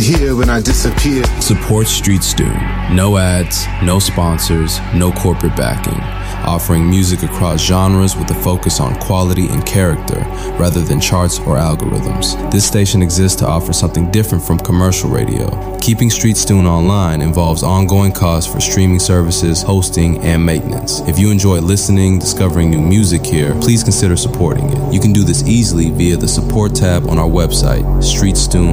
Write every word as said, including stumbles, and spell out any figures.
here when I disappear. Support Street Stew. No ads, no sponsors, no corporate backing. Offering music across genres with a focus on quality and character rather than charts or algorithms. This station exists to offer something different from commercial radio. Keeping Street Stew online involves ongoing costs for streaming services, hosting, and maintenance. If you enjoy listening, discovering new music here, please consider supporting it. You can do this easily via the support tab on our website, street stew